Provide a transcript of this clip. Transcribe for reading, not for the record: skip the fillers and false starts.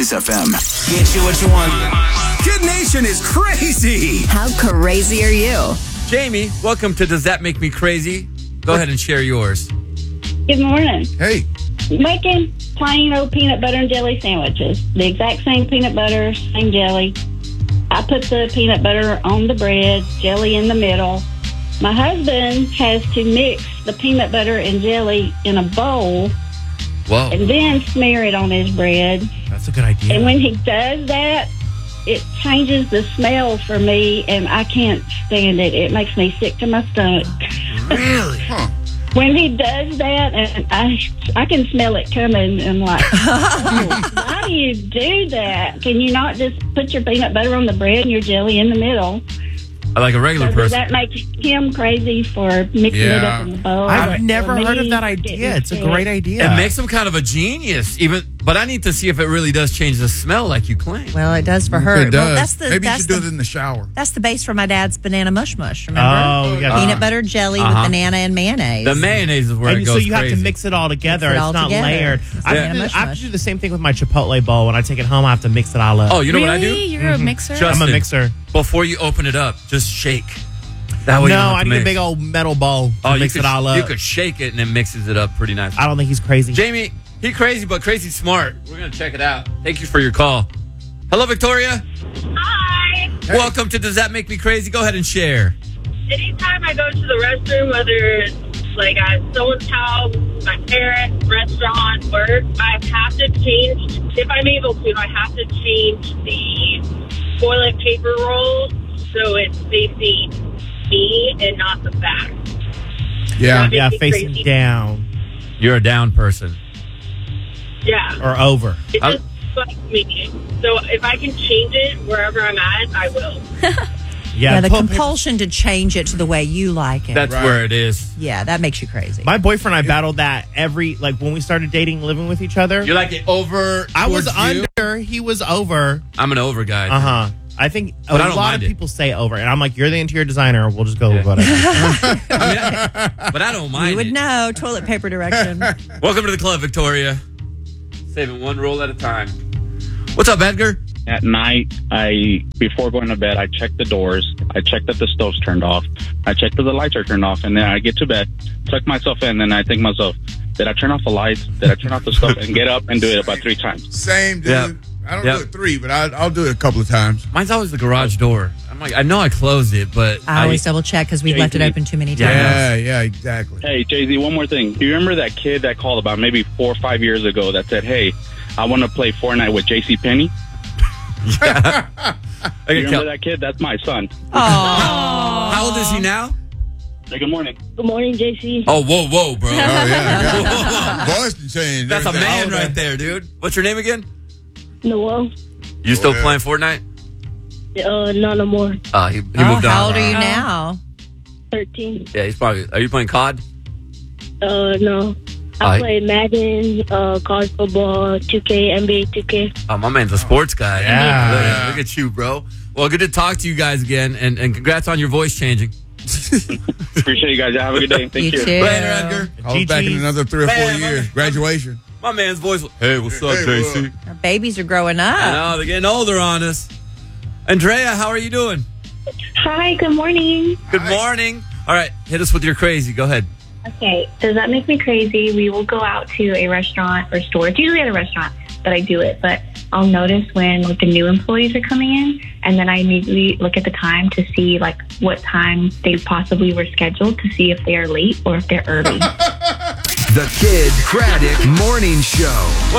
Kiss FM. Get you what you want. Kid Nation is crazy. How crazy are you? Jamie, welcome to Does That Make Me Crazy? Go ahead and share yours. Good morning. Hey. Making plain old peanut butter and jelly sandwiches. The exact same peanut butter, same jelly. I put the peanut butter on the bread, jelly in the middle. My husband has to mix the peanut butter and jelly in a bowl Whoa. and then smear it on his bread. That's a good idea. And when he does that, it changes the smell for me, and I can't stand it. It makes me sick to my stomach. Really? Huh. When he does that, and I can smell it coming, and like, oh, why do you do that? Can you not just put your peanut butter on the bread and your jelly in the middle? I like a regular So does person. that make him crazy for mixing it up in the bowl? I've Or never me heard of that getting idea. It's a sick? great idea. It makes him kind of a genius, but I need to see if it really does change the smell like you claim. Well, it does for her. It does. Well, that's the Maybe you that's should do the, it in the shower. that's the base for my dad's banana mush mush. Remember? Oh, yeah. Peanut butter jelly with banana and mayonnaise. The mayonnaise is where it And goes so you crazy. have to mix it all together. Mix it It's all not together. layered. It's I banana have to mush I have mush. to do the same thing with my Chipotle bowl. When I take it home, I have to mix it all up. Oh, you know what I Really? do? You're a mixer? Justin, I'm a mixer. Before you open it up, just shake. That way you No, don't have I to need a mix. big old metal bowl to mix it all up. You could shake it and it mixes it up pretty nice. I don't think he's crazy. Jamie, he crazy, but crazy smart. We're going to check it out. Thank you for your call. Hello, Victoria. Hi. Welcome to Does That Make Me Crazy? Go ahead and share. Anytime I go to the restroom, whether it's like at someone's house, my parents, restaurant, work, I have to change, if I'm able to, I have to change the toilet paper roll so it's facing me and not the back. Yeah. That Yeah, makes me facing crazy. down You're a down person. Yeah. or over. It just fucks me. So if I can change it wherever I'm at, I will. Yeah, the toilet paper- compulsion to change it to the way you like it. That's Right. where it is. Yeah, that makes you crazy. My boyfriend and I battled that when we started dating, living with each other. You like it over I was towards you? under, he was over. I'm an over guy. Uh-huh. I think a But I don't lot mind of it. people say over, and I'm like, you're the interior designer. We'll just go with whatever. But I don't mind you would it. know toilet paper direction. Welcome to the club, Victoria. Saving one roll at a time. What's up, Edgar? At night, before going to bed, I check the doors. I check that the stove's turned off. I check that the lights are turned off. And then I get to bed, tuck myself in, and I think to myself, did I turn off the lights? Did I turn off the stove? And get up and do it about 3 times. Same, dude. Yep. I don't Yep. do it 3, but I'll do it a couple of times. Mine's always the garage door. I'm like, I know I closed it, but I always double check because we've left it open too many times. Yeah, exactly. Hey, Jay-Z, one more thing. Do you remember that kid that called about maybe 4 or 5 years ago that said, hey, I want to play Fortnite with JCPenney? Do you remember that kid? That's my son. How old is he now? Hey, good morning. Good morning, JC. Oh, whoa, bro. Oh, yeah. Voice can change. That's a everything. man right there, dude. What's your name again? Noel. You still yeah. playing Fortnite? Not no more. He Oh, moved on. how old are you now? 13. Yeah, he's probably. Are you playing COD? No. I play Madden, college football, 2K, NBA 2K. Oh, my man's a sports guy. Yeah. Look at you, bro. Well, good to talk to you guys again, and congrats on your voice changing. Appreciate you guys. Have a good day. Thank you. too. Later, Edgar. I'll be back in another 3 or 4 Man, years. Graduation. My man's voice. Hey, what's up, Hey, JC? Our babies are growing up. I know, they're getting older on us. Andrea, how are you doing? Hi, good morning. Good morning. All right, hit us with your crazy. Go ahead. Okay, does that make me crazy? We will go out to a restaurant or store. It's usually at a restaurant that I do it, but I'll notice when the new employees are coming in, and then I immediately look at the time to see what time they possibly were scheduled to see if they are late or if they're early. The Kid Craddock Morning Show.